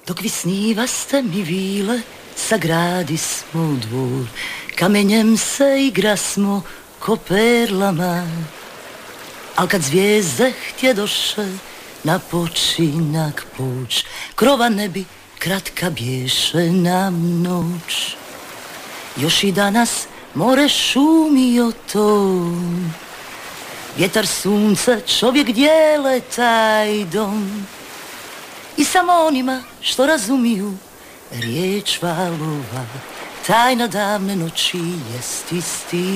Dok vi snivaste mi vile, sagradismo dvor, kamenjem se igrasmo ko perlama. Al kad zvijezde htjedoše na počinak poć, krova ne bi kratka bješe nam noć. Još i danas more šumio ton, vjetar, sunce, čovjek dijele taj dom. I samo onima što razumiju riječ valova, tajna davne noći jest isti